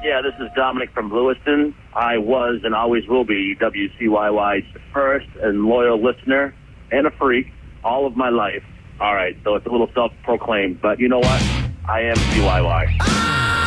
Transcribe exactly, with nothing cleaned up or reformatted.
Yeah, this is Dominic from Lewiston. I was and always will be W C Y Y's first and loyal listener and a freak all of my life. All right, so it's a little self-proclaimed, but you know what? I am C Y Y.